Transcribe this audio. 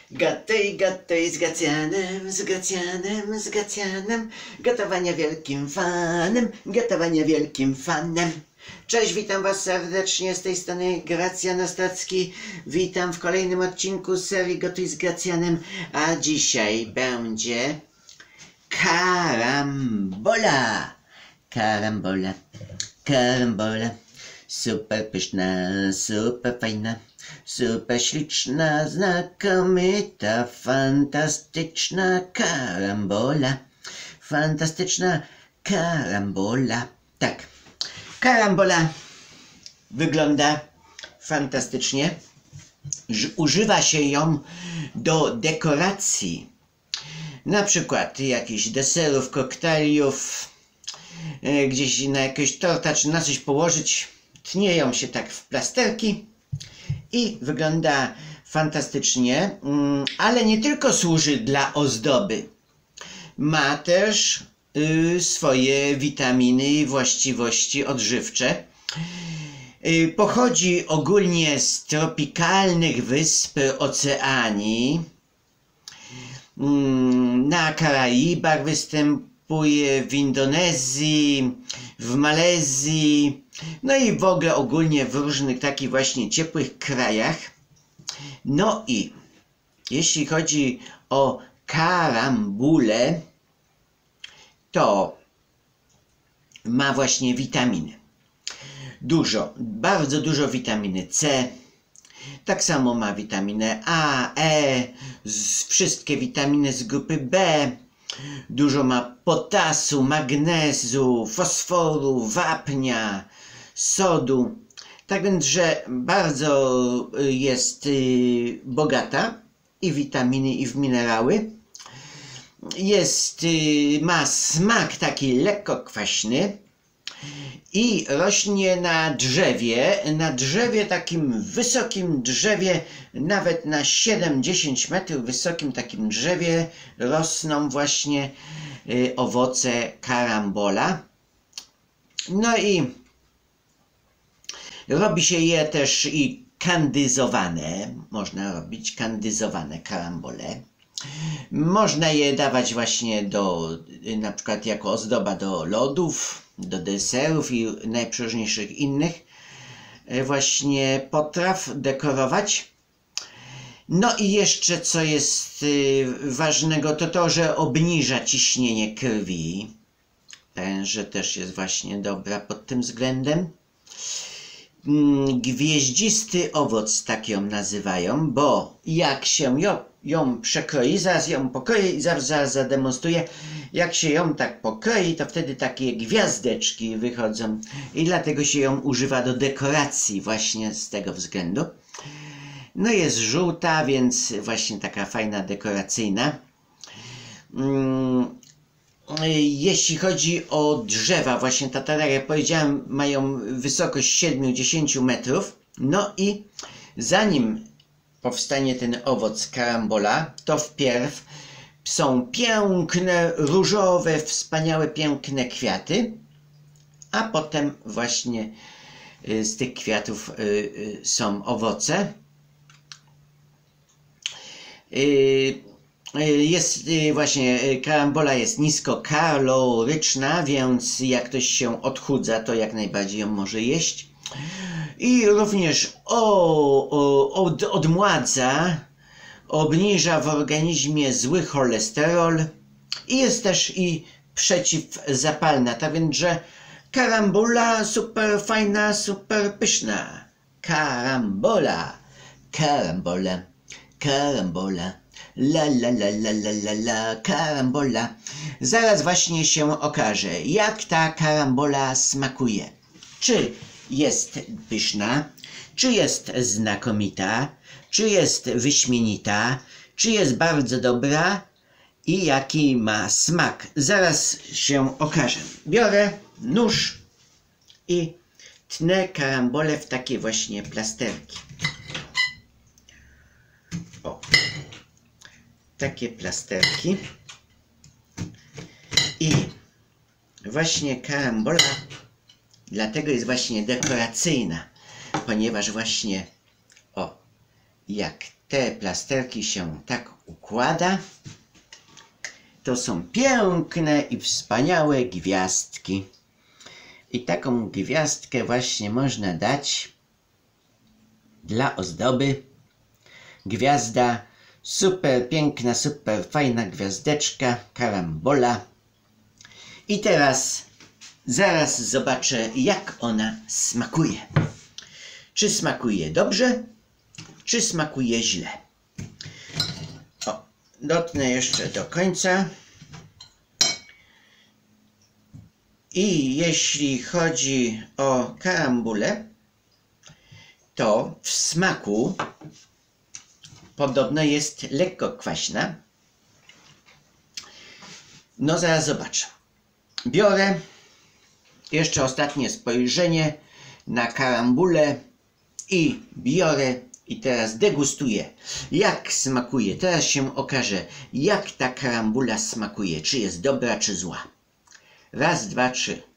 Gatuj z Gracjanem, gotowania wielkim fanem. Cześć, witam was serdecznie, z tej strony Gracjan Ostacki. Witam w kolejnym odcinku serii Gotuj z Gracjanem, a dzisiaj będzie karambola. Karambola. Super pyszna, super fajna, super śliczna, znakomita, fantastyczna karambola. Fantastyczna karambola. Tak, karambola wygląda fantastycznie. Używa się ją do dekoracji. Na przykład jakichś deserów, koktajlów, gdzieś na jakieś torta czy na coś położyć. Tnie ją się tak w plasterki i wygląda fantastycznie, ale nie tylko służy dla ozdoby. Ma też swoje witaminy i właściwości odżywcze. Pochodzi ogólnie z tropikalnych wysp Oceanii. Na Karaibach występuje, w Indonezji, w Malezji, no i w ogóle ogólnie w różnych takich właśnie ciepłych krajach. No i jeśli chodzi o karambulę, to ma właśnie witaminy. Bardzo dużo witaminy C. Tak samo ma witaminę A, E, wszystkie witaminy z grupy B. Dużo ma potasu, magnezu, fosforu, wapnia, sodu. Tak więc, że bardzo jest bogata i w witaminy, i w minerały. Ma smak taki lekko kwaśny i rośnie na drzewie takim wysokim drzewie, nawet na 7-10 metrów wysokim takim drzewie rosną właśnie owoce karambola. No i robi się je też i kandyzowane, można robić kandyzowane karambole. Można je dawać właśnie na przykład jako ozdoba do lodów, do deserów i najprzeróżniejszych innych właśnie potraw dekorować. No i jeszcze co jest ważnego, to że obniża ciśnienie krwi. Że też jest właśnie dobra pod tym względem. Gwieździsty owoc, tak ją nazywają, bo jak się ją przekroi, zaraz ją pokroję i zaraz zademonstruję, jak się ją tak pokroi, to wtedy takie gwiazdeczki wychodzą i dlatego się ją używa do dekoracji właśnie z tego względu. No jest żółta, więc właśnie taka fajna, dekoracyjna. Jeśli chodzi o drzewa, właśnie te, tak jak powiedziałem, mają wysokość 7-10 metrów. No i zanim powstanie ten owoc karambola, to wpierw są piękne, różowe, wspaniałe, piękne kwiaty, a potem właśnie z tych kwiatów są owoce. Właśnie karambola jest niskokaloryczna, więc jak ktoś się odchudza, to jak najbardziej ją może jeść. I również odmładza, obniża w organizmie zły cholesterol i jest też i przeciwzapalna. Tak więc, że karambola super fajna, super pyszna. Karambola. La karambola. Zaraz właśnie się okaże, jak ta karambola smakuje. Czy jest pyszna, czy jest znakomita, czy jest wyśmienita, czy jest bardzo dobra i jaki ma smak. Zaraz się okaże. Biorę nóż i tnę karambolę w takie właśnie plasterki. O. Takie plasterki i właśnie karambola dlatego jest właśnie dekoracyjna, ponieważ właśnie jak te plasterki się tak układa. To są piękne i wspaniałe gwiazdki. I taką gwiazdkę właśnie można dać dla ozdoby. Gwiazda, super piękna, super fajna gwiazdeczka, karambola. I teraz zaraz zobaczę, jak ona smakuje. Czy smakuje dobrze, czy smakuje źle. O, dotnę jeszcze do końca. I jeśli chodzi o karambulę, to w smaku podobno jest lekko kwaśna. No zaraz zobaczę. Biorę jeszcze ostatnie spojrzenie na karambulę i biorę i teraz degustuję, jak smakuje. Teraz się okaże, jak ta karambula smakuje, czy jest dobra, czy zła. Raz, dwa, trzy.